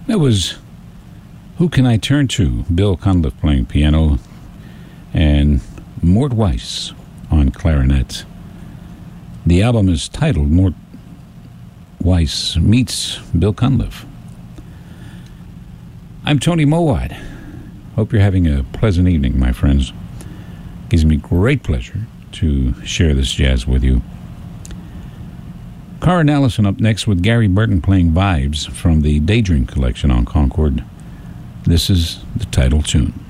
That was Who Can I Turn To? Bill Cunliffe playing piano and Mort Weiss on clarinet. The album is titled Mort Weiss Meets Bill Cunliffe. I'm Tony Mowat. Hope you're having a pleasant evening, my friends. Gives me great pleasure to share this jazz with you. Karen Allison up next with Gary Burton playing Vibes from the Daydream collection on Concord. This is the title tune.